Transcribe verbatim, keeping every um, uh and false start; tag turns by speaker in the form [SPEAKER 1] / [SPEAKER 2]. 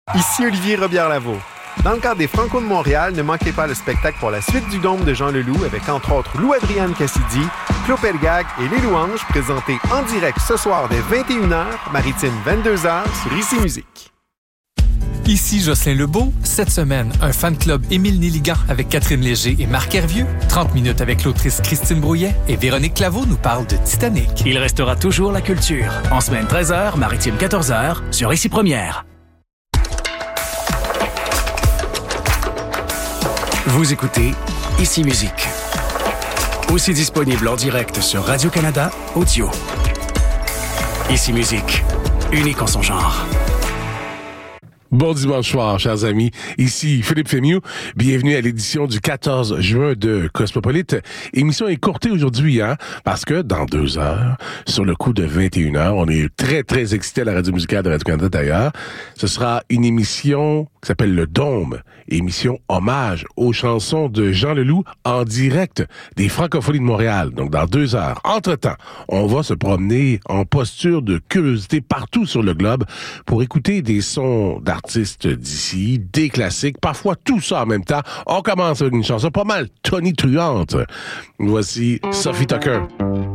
[SPEAKER 1] Ici Olivier Robillard-Lavaux. Dans le cadre des Franco de Montréal, ne manquez pas le spectacle pour la suite du Dôme de Jean Leloup avec entre autres Lou-Adrienne Cassidy, Claude Pelgag et Les Louanges, présentés en direct ce soir dès vingt et une heures, Maritime vingt-deux heures sur Ici Musique.
[SPEAKER 2] Ici Jocelyn Lebeau. Cette semaine, un fan club Émile Néligan avec Catherine Léger et Marc Hervieux. trente minutes avec l'autrice Christine Brouillet. Et Véronique Claveau nous parle de Titanic.
[SPEAKER 3] Il restera toujours la culture. En semaine treize heures, Maritime quatorze heures, sur Ici Première. Vous écoutez Ici Musique. Aussi disponible en direct sur Radio-Canada Audio. Ici Musique, unique en son genre.
[SPEAKER 4] Bon dimanche soir, chers amis. Ici Philippe Fémieux. Bienvenue à l'édition du quatorze juin de Cosmopolite. Émission écourtée aujourd'hui, hein, parce que dans deux heures, sur le coup de vingt et une heures, on est très, très excités à la radio musicale de Radio-Canada d'ailleurs. Ce sera une émission qui s'appelle Le Dôme. Émission hommage aux chansons de Jean Leloup en direct des Francophonies de Montréal. Donc, dans deux heures. Entre-temps, on va se promener en posture de curiosité partout sur le globe pour écouter des sons d'artistes d'ici, des classiques, parfois tout ça en même temps. On commence avec une chanson pas mal tonitruante. Voici Sophie Tucker.